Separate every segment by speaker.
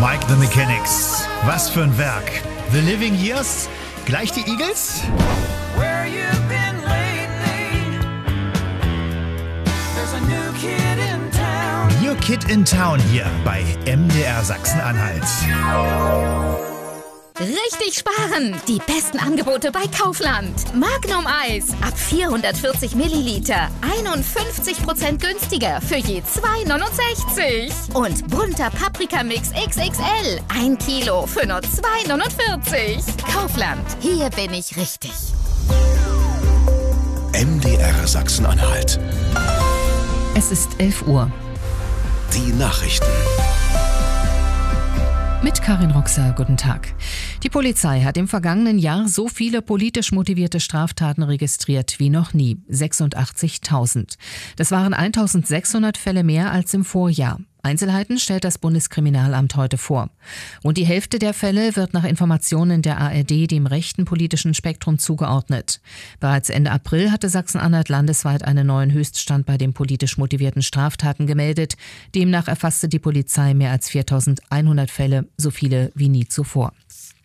Speaker 1: Mike the Mechanics. Was für ein Werk. The Living Years. Gleich die Eagles.
Speaker 2: Where you been lately? There's a new kid in town.
Speaker 1: New Kid in Town hier bei MDR Sachsen-Anhalt.
Speaker 3: Richtig sparen! Die besten Angebote bei Kaufland. Magnum Eis ab 440 Milliliter. 51% günstiger für je 2,69. Und bunter Paprikamix XXL. 1 Kilo für nur 2,49. Kaufland. Hier bin ich richtig.
Speaker 4: MDR Sachsen-Anhalt.
Speaker 5: Es ist 11 Uhr.
Speaker 4: Die Nachrichten.
Speaker 5: Mit Karin Roxer, guten Tag. Die Polizei hat im vergangenen Jahr so viele politisch motivierte Straftaten registriert wie noch nie. 86.000. Das waren 1.600 Fälle mehr als im Vorjahr. Einzelheiten stellt das Bundeskriminalamt heute vor. Rund die Hälfte der Fälle wird nach Informationen der ARD dem rechten politischen Spektrum zugeordnet. Bereits Ende April hatte Sachsen-Anhalt landesweit einen neuen Höchststand bei den politisch motivierten Straftaten gemeldet. Demnach erfasste die Polizei mehr als 4.100 Fälle, so viele wie nie zuvor.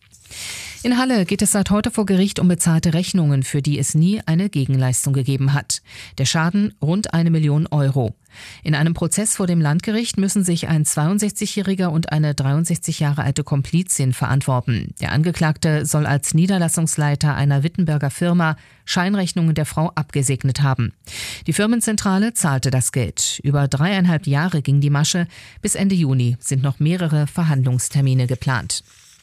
Speaker 5: In Halle geht es seit heute vor Gericht um bezahlte Rechnungen, für die es nie eine Gegenleistung gegeben hat. Der Schaden rund 1 Million Euro. In einem Prozess vor dem Landgericht müssen sich ein 62-Jähriger und eine 63 Jahre alte Komplizin verantworten. Der Angeklagte soll als Niederlassungsleiter einer Wittenberger Firma Scheinrechnungen der Frau abgesegnet haben. Die Firmenzentrale zahlte das Geld. Über 3,5 Jahre ging die Masche. Bis Ende Juni sind noch mehrere Verhandlungstermine geplant.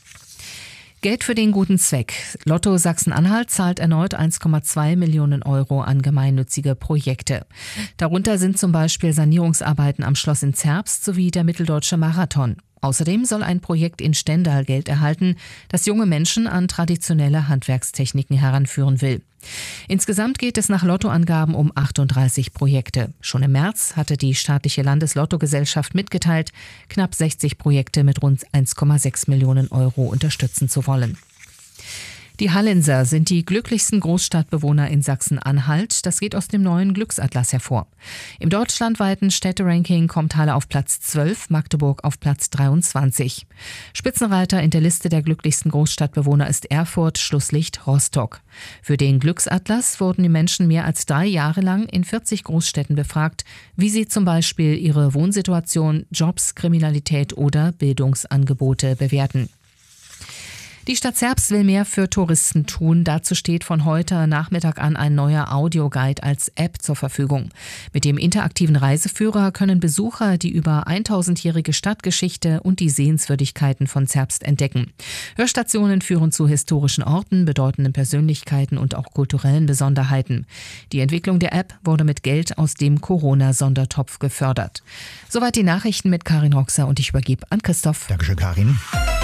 Speaker 5: Geld für den guten Zweck. Lotto Sachsen-Anhalt zahlt erneut 1,2 Millionen Euro an gemeinnützige Projekte. Darunter sind zum Beispiel Sanierungsarbeiten am Schloss in Zerbst sowie der Mitteldeutsche Marathon. Außerdem soll ein Projekt in Stendal Geld erhalten, das junge Menschen an traditionelle Handwerkstechniken heranführen will. Insgesamt geht es nach Lottoangaben um 38 Projekte. Schon im März hatte die staatliche Landeslottogesellschaft mitgeteilt, knapp 60 Projekte mit rund 1,6 Millionen Euro unterstützen zu wollen. Die Hallenser sind die glücklichsten Großstadtbewohner in Sachsen-Anhalt. Das geht aus dem neuen Glücksatlas hervor. Im deutschlandweiten Städteranking kommt Halle auf Platz 12, Magdeburg auf Platz 23. Spitzenreiter in der Liste der glücklichsten Großstadtbewohner ist Erfurt, Schlusslicht Rostock. Für den Glücksatlas wurden die Menschen mehr als 3 Jahre lang in 40 Großstädten befragt, wie sie zum Beispiel ihre Wohnsituation, Jobs, Kriminalität oder Bildungsangebote bewerten. Die Stadt Zerbst will mehr für Touristen tun. Dazu steht von heute Nachmittag an ein neuer Audioguide als App zur Verfügung. Mit dem interaktiven Reiseführer können Besucher die über 1000-jährige Stadtgeschichte und die Sehenswürdigkeiten von Zerbst entdecken. Hörstationen führen zu historischen Orten, bedeutenden Persönlichkeiten und auch kulturellen Besonderheiten. Die Entwicklung der App wurde mit Geld aus dem Corona-Sondertopf gefördert. Soweit die Nachrichten mit Karin Roxer und ich übergebe an Christoph.
Speaker 1: Dankeschön, Karin.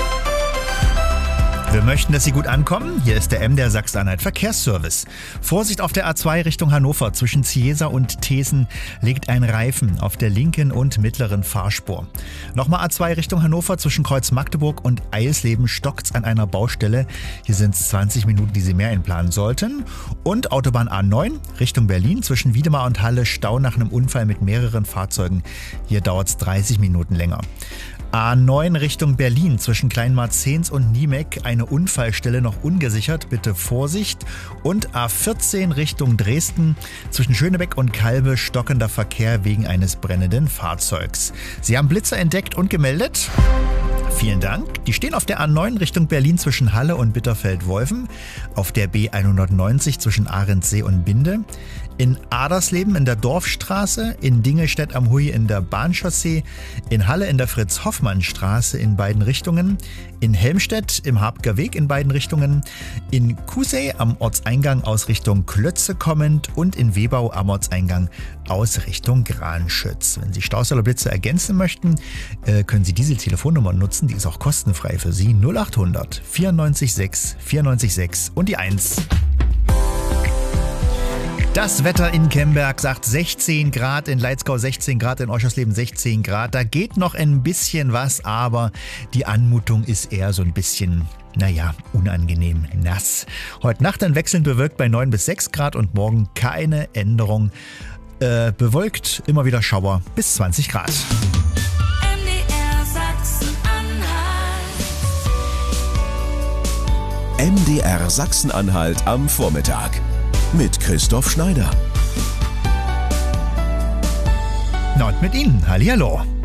Speaker 1: Wir möchten, dass Sie gut ankommen. Hier ist der MDR Sachsen-Anhalt Verkehrsservice. Vorsicht auf der A2 Richtung Hannover. Zwischen Ziesa und Thesen liegt ein Reifen auf der linken und mittleren Fahrspur. Nochmal A2 Richtung Hannover. Zwischen Kreuz Magdeburg und Eisleben stockt's an einer Baustelle. Hier sind es 20 Minuten, die Sie mehr einplanen sollten. Und Autobahn A9 Richtung Berlin. Zwischen Wiedemar und Halle Stau nach einem Unfall mit mehreren Fahrzeugen. Hier dauert's 30 Minuten länger. A9 Richtung Berlin zwischen Kleinmarzens und Niemek, eine Unfallstelle noch ungesichert, bitte Vorsicht. Und A14 Richtung Dresden zwischen Schönebeck und Kalbe stockender Verkehr wegen eines brennenden Fahrzeugs. Sie haben Blitzer entdeckt und gemeldet? Vielen Dank. Die stehen auf der A9 Richtung Berlin zwischen Halle und Bitterfeld-Wolfen, auf der B190 zwischen Ahrensee und Binde, in Adersleben in der Dorfstraße, in Dingelstedt am Huy in der Bahnchaussee, in Halle in der Fritz-Hoffmann-Straße in beiden Richtungen, in Helmstedt im Habger Weg in beiden Richtungen, in Kusey am Ortseingang aus Richtung Klötze kommend und in Webau am Ortseingang aus Richtung Granschütz. Wenn Sie Staus oder Blitze ergänzen möchten, können Sie diese Telefonnummer nutzen, die ist auch kostenfrei für Sie. 0800 94 6 94 6 und die 1. Das Wetter in Kemberg sagt 16 Grad, in Leitzgau 16 Grad, in Oschersleben 16 Grad. Da geht noch ein bisschen was, aber die Anmutung ist eher so ein bisschen, unangenehm nass. Heute Nacht dann wechselnd bewölkt bei 9 bis 6 Grad und morgen keine Änderung. Bewölkt, immer wieder Schauer bis 20 Grad.
Speaker 2: MDR Sachsen-Anhalt.
Speaker 4: MDR Sachsen-Anhalt am Vormittag mit Christoph Schneider.
Speaker 1: Na und mit Ihnen, hallihallo.